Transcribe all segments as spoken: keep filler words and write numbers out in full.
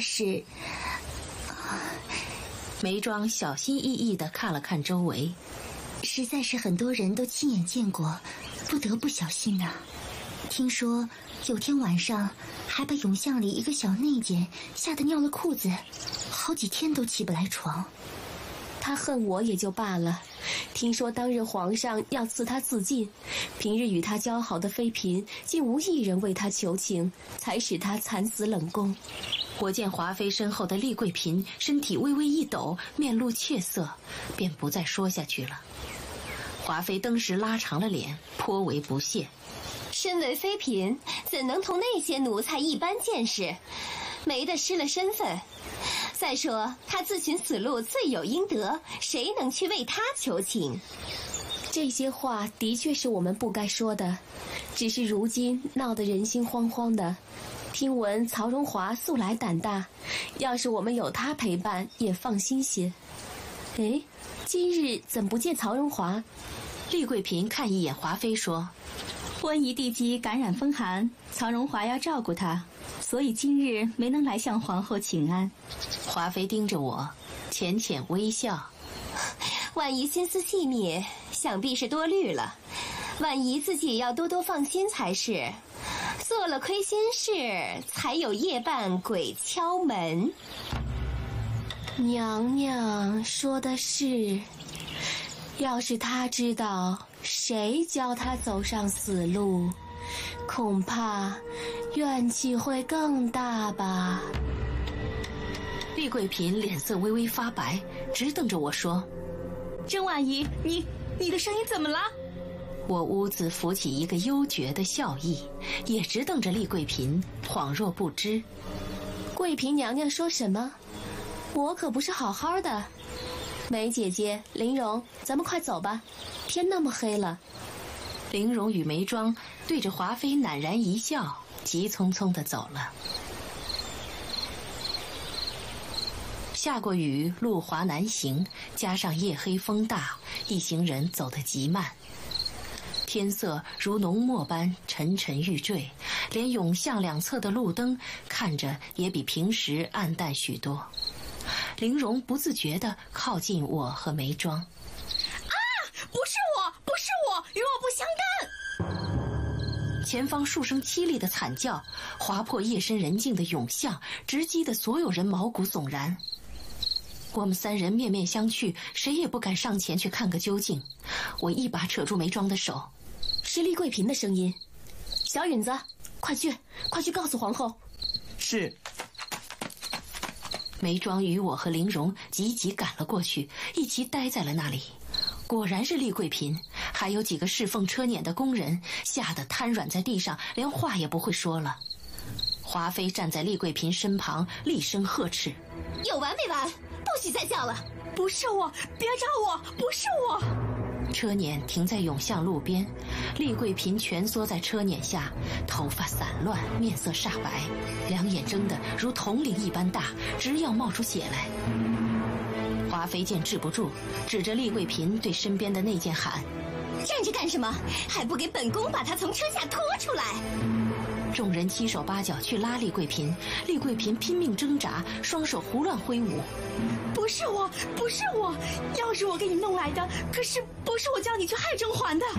是…… 眉庄小心翼翼地看了看周围， 实在是很多人都亲眼见过，不得不小心呐、啊。听说有天晚上还把永巷里一个小内监吓得尿了裤子，好几天都起不来床。 他恨我也就罢了，听说当日皇上要赐他自尽，平日与他交好的妃嫔竟无一人为他求情，才使他惨死冷宫。 我见华妃身后的丽贵嫔身体微微一抖，面露怯色，便不再说下去了。华妃登时拉长了脸，颇为不屑。 身为妃嫔，怎能同那些奴才一般见识？没得失了身份。再说他自寻死路，罪有应得，谁能去为他求情？ 这些话的确是我们不该说的，只是如今闹得人心惶惶的。听闻曹荣华素来胆大，要是我们有他陪伴，也放心些。哎，今日怎不见曹荣华？ 丽贵嫔看一眼华妃说： 温宜帝姬感染风寒，曹荣华要照顾她，所以今日没能来向皇后请安。 华妃盯着我，浅浅微笑。 婉仪心思细密，想必是多虑了。婉仪自己也要多多放心才是。做了亏心事，才有夜半鬼敲门。 娘娘说的是，要是他知道谁教他走上死路，恐怕怨气会更大吧。 丽贵嫔脸色微微发白，直瞪着我说： 甄婉仪，你你的声音怎么了？ 我屋子浮起一个幽绝的笑意，也直瞪着丽贵嫔，恍若不知。 贵嫔娘娘说什么？我可不是好好的。梅姐姐，玲珑，咱们快走吧，天那么黑了。 玲珑与眉庄对着华妃赧然一笑，急匆匆地走了。下过雨，路滑难行，加上夜黑风大，一行人走得极慢。天色如浓墨般沉沉欲坠，连永巷两侧的路灯看着也比平时暗淡许多。玲珑不自觉地靠近我和眉庄。 啊！不是我，不是我，与我不相干！ 前方数声凄厉的惨叫，划破夜深人静的永巷，直击得所有人毛骨悚然。我们三人面面相觑，谁也不敢上前去看个究竟。我一把扯住眉庄的手。 是丽贵嫔的声音，小允子，快去，快去告诉皇后。 是。 眉庄与我和玲珑急急赶了过去，一齐呆在了那里。果然是丽贵嫔，还有几个侍奉车辇的工人吓得瘫软在地上，连话也不会说了。华妃站在丽贵嫔身旁，厉声呵斥： 有完没完？不许再叫了！ 不是我，别找我，不是我！ 车辇停在永巷路边，丽贵嫔蜷缩在车辇下，头发散乱，面色煞白，两眼睁得如铜铃一般大，直要冒出血来。华妃见治不住，指着丽贵嫔对身边的内监喊： 站着干什么？还不给本宫把她从车下拖出来！ 众人七手八脚去拉丽贵嫔，丽贵嫔拼命挣扎，双手胡乱挥舞。 不是我，不是我，要是我给你弄来的，可是不是我叫你去害甄嬛的。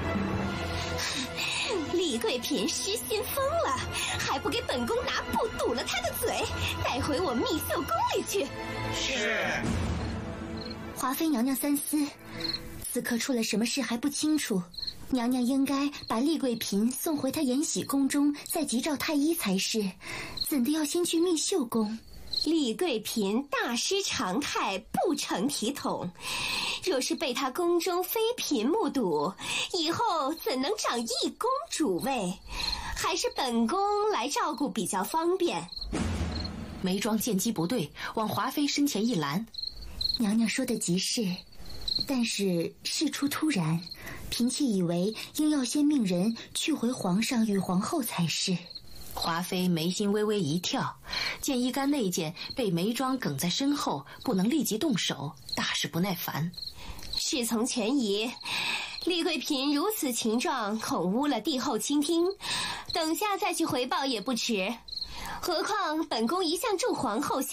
丽贵嫔失心疯了，还不给本宫拿布堵了她的嘴，带回我密绣宫里去。 是。 华妃娘娘三思，此刻出了什么事还不清楚，娘娘应该把丽贵嫔送回她延禧宫中，再急召太医才是，怎的要先去密绣宫？ 丽贵嫔大失常态，不成体统，若是被她宫中妃嫔目睹，以后怎能掌一宫主位？还是本宫来照顾比较方便。 眉庄见机不对，往华妃身前一拦： 娘娘说的极是，但是事出突然，嫔妾以为应要先命人去回皇上与皇后才是。 华妃眉心微微一跳，见一干内监被眉庄梗在身后，不能立即动手，大是不耐烦。 事从权宜，丽贵嫔如此情状，恐污了帝后倾听，等下再去回报也不迟。何况本宫一向助皇后